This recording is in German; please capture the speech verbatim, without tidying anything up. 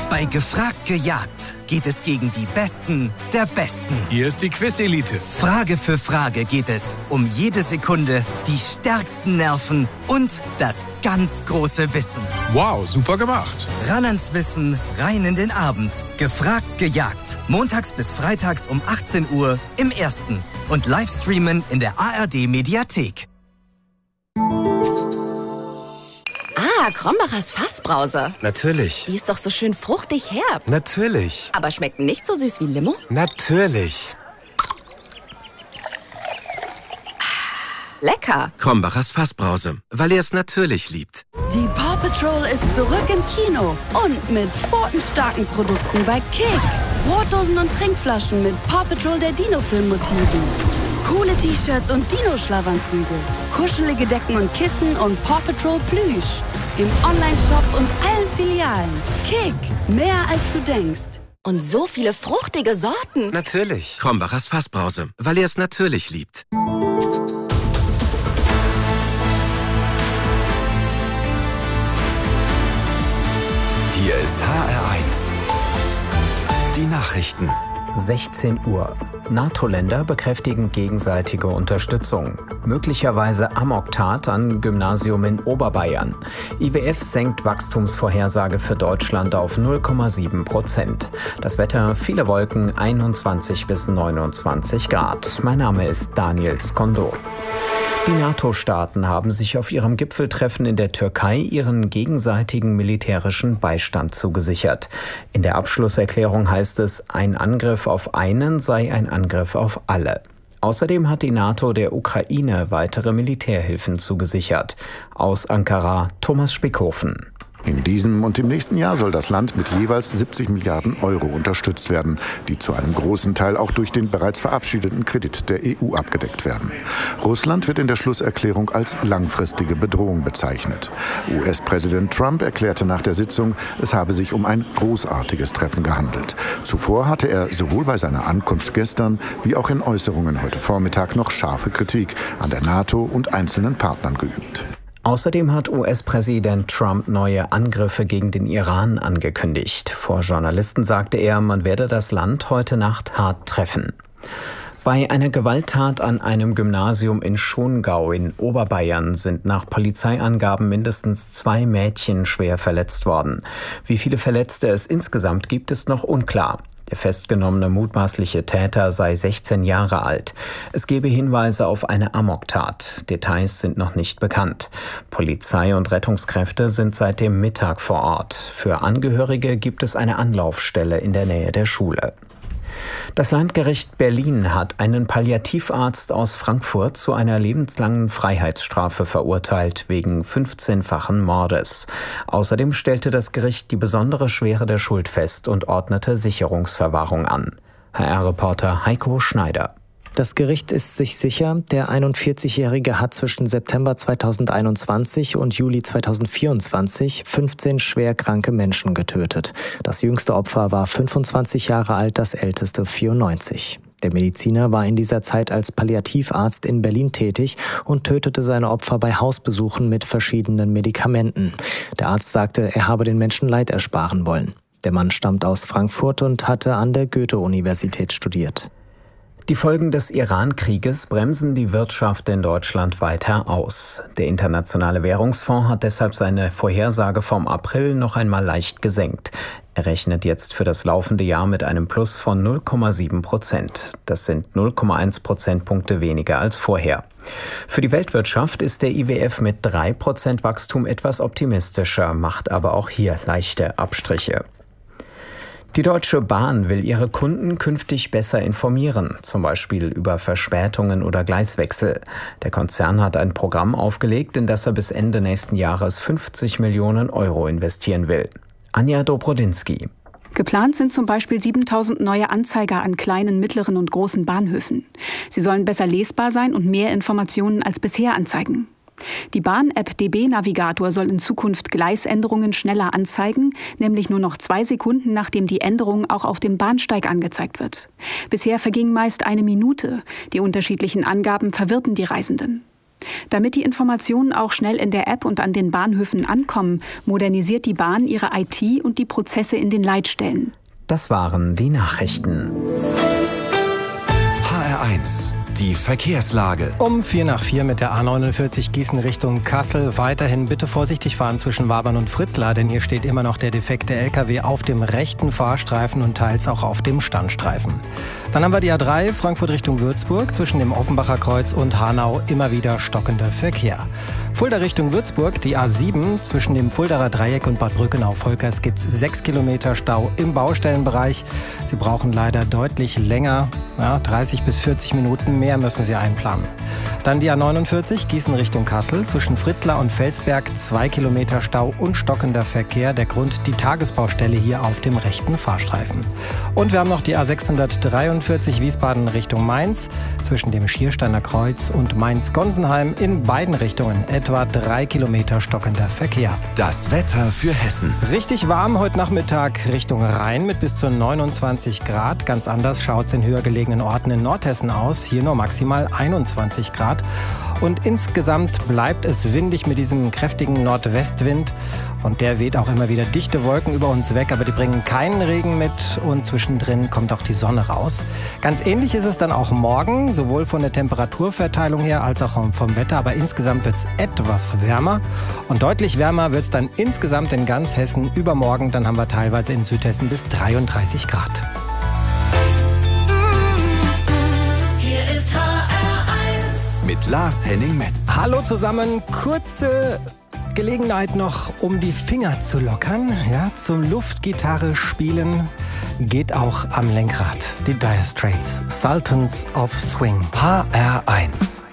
Bei Gefragt gejagt geht es gegen die Besten der Besten. Hier ist die Quiz-Elite. Frage für Frage geht es um jede Sekunde, die stärksten Nerven und das ganz große Wissen. Wow, super gemacht. Ran ans Wissen, rein in den Abend. Gefragt gejagt. Montags bis freitags um achtzehn Uhr im Ersten. Und Livestreamen in der A R D-Mediathek. Ah, Krombacher's Fassbrause. Natürlich. Die ist doch so schön fruchtig herb. Natürlich. Aber schmeckt nicht so süß wie Limo? Natürlich. Lecker. Krombacher's Fassbrause, weil er es natürlich liebt. Die Paw Patrol ist zurück im Kino und mit pfotenstarken Produkten bei Kick. Brotdosen und Trinkflaschen mit Paw Patrol der Dino-Film-Motiven. Coole T-Shirts und Dino-Schlafanzüge. Kuschelige Decken und Kissen und Paw Patrol Plüsch. Im Online-Shop und allen Filialen. Kick, mehr als du denkst. Und so viele fruchtige Sorten. Natürlich. Krombacher's Fassbrause, weil er es natürlich liebt. Hier ist H R eins. Die Nachrichten. sechzehn Uhr. NATO-Länder bekräftigen gegenseitige Unterstützung. Möglicherweise Amoktat an Gymnasium in Oberbayern. I W F senkt Wachstumsvorhersage für Deutschland auf null Komma sieben Prozent. Das Wetter, viele Wolken, einundzwanzig bis neunundzwanzig Grad. Mein Name ist Daniel Skondo. Die NATO-Staaten haben sich auf ihrem Gipfeltreffen in der Türkei ihren gegenseitigen militärischen Beistand zugesichert. In der Abschlusserklärung heißt es, ein Angriff auf einen sei ein Angriff auf alle. Außerdem hat die NATO der Ukraine weitere Militärhilfen zugesichert. Aus Ankara, Thomas Spickhofen. In diesem und im nächsten Jahr soll das Land mit jeweils siebzig Milliarden Euro unterstützt werden, die zu einem großen Teil auch durch den bereits verabschiedeten Kredit der E U abgedeckt werden. Russland wird in der Schlusserklärung als langfristige Bedrohung bezeichnet. U S-Präsident Trump erklärte nach der Sitzung, es habe sich um ein großartiges Treffen gehandelt. Zuvor hatte er sowohl bei seiner Ankunft gestern wie auch in Äußerungen heute Vormittag noch scharfe Kritik an der NATO und einzelnen Partnern geübt. Außerdem hat U S-Präsident Trump neue Angriffe gegen den Iran angekündigt. Vor Journalisten sagte er, man werde das Land heute Nacht hart treffen. Bei einer Gewalttat an einem Gymnasium in Schongau in Oberbayern sind nach Polizeiangaben mindestens zwei Mädchen schwer verletzt worden. Wie viele Verletzte es insgesamt gibt, ist noch unklar. Der festgenommene mutmaßliche Täter sei sechzehn Jahre alt. Es gebe Hinweise auf eine Amoktat. Details sind noch nicht bekannt. Polizei und Rettungskräfte sind seit dem Mittag vor Ort. Für Angehörige gibt es eine Anlaufstelle in der Nähe der Schule. Das Landgericht Berlin hat einen Palliativarzt aus Frankfurt zu einer lebenslangen Freiheitsstrafe verurteilt wegen fünfzehnfachen Mordes. Außerdem stellte das Gericht die besondere Schwere der Schuld fest und ordnete Sicherungsverwahrung an. H R-Reporter Heiko Schneider. Das Gericht ist sich sicher, der einundvierzigjährige hat zwischen September zweitausendeinundzwanzig und Juli zweitausendvierundzwanzig fünfzehn schwer kranke Menschen getötet. Das jüngste Opfer war fünfundzwanzig Jahre alt, das älteste vierundneunzig. Der Mediziner war in dieser Zeit als Palliativarzt in Berlin tätig und tötete seine Opfer bei Hausbesuchen mit verschiedenen Medikamenten. Der Arzt sagte, er habe den Menschen Leid ersparen wollen. Der Mann stammt aus Frankfurt und hatte an der Goethe-Universität studiert. Die Folgen des Iran-Krieges bremsen die Wirtschaft in Deutschland weiter aus. Der Internationale Währungsfonds hat deshalb seine Vorhersage vom April noch einmal leicht gesenkt. Er rechnet jetzt für das laufende Jahr mit einem Plus von null Komma sieben Prozent. Das sind null Komma eins Prozentpunkte weniger als vorher. Für die Weltwirtschaft ist der I W F mit drei Prozent Wachstum etwas optimistischer, macht aber auch hier leichte Abstriche. Die Deutsche Bahn will ihre Kunden künftig besser informieren, zum Beispiel über Verspätungen oder Gleiswechsel. Der Konzern hat ein Programm aufgelegt, in das er bis Ende nächsten Jahres fünfzig Millionen Euro investieren will. Anja Dobrodinsky. Geplant sind zum Beispiel siebentausend neue Anzeiger an kleinen, mittleren und großen Bahnhöfen. Sie sollen besser lesbar sein und mehr Informationen als bisher anzeigen. Die Bahn-App D B Navigator soll in Zukunft Gleisänderungen schneller anzeigen, nämlich nur noch zwei Sekunden, nachdem die Änderung auch auf dem Bahnsteig angezeigt wird. Bisher verging meist eine Minute. Die unterschiedlichen Angaben verwirrten die Reisenden. Damit die Informationen auch schnell in der App und an den Bahnhöfen ankommen, modernisiert die Bahn ihre I T und die Prozesse in den Leitstellen. Das waren die Nachrichten. H R eins. Die Verkehrslage. Um vier nach vier mit der A neunundvierzig Gießen Richtung Kassel. Weiterhin bitte vorsichtig fahren zwischen Wabern und Fritzlar, denn hier steht immer noch der defekte L K W auf dem rechten Fahrstreifen und teils auch auf dem Standstreifen. Dann haben wir die A drei Frankfurt Richtung Würzburg. Zwischen dem Offenbacher Kreuz und Hanau immer wieder stockender Verkehr. Fulda Richtung Würzburg, die A sieben. Zwischen dem Fuldaer Dreieck und Bad Brückenau-Volkers gibt es sechs Kilometer Stau im Baustellenbereich. Sie brauchen leider deutlich länger, ja, dreißig bis vierzig Minuten mehr müssen Sie einplanen. Dann die A neunundvierzig Gießen Richtung Kassel. Zwischen Fritzlar und Felsberg zwei Kilometer Stau und stockender Verkehr. Der Grund die Tagesbaustelle hier auf dem rechten Fahrstreifen. Und wir haben noch die A sechshundertdreiundvierzig Wiesbaden Richtung Mainz. Zwischen dem Schiersteiner Kreuz und Mainz-Gonsenheim in beiden Richtungen etwa drei Kilometer stockender Verkehr. Das Wetter für Hessen. Richtig warm heute Nachmittag Richtung Rhein mit bis zu neunundzwanzig Grad. Ganz anders schaut es in höher gelegenen Orten in Nordhessen aus. Hier nur maximal einundzwanzig Grad. Und insgesamt bleibt es windig mit diesem kräftigen Nordwestwind. Und der weht auch immer wieder dichte Wolken über uns weg, aber die bringen keinen Regen mit und zwischendrin kommt auch die Sonne raus. Ganz ähnlich ist es dann auch morgen, sowohl von der Temperaturverteilung her als auch vom Wetter, aber insgesamt wird es etwas wärmer und deutlich wärmer wird es dann insgesamt in ganz Hessen. Übermorgen, dann haben wir teilweise in Südhessen bis dreiunddreißig Grad. Hier ist H R eins mit Lars Henning-Metz. Hallo zusammen, kurze Gelegenheit noch, um die Finger zu lockern. Ja, zum Luftgitarre spielen geht auch am Lenkrad. Die Dire Straits, Sultans of Swing. H R eins.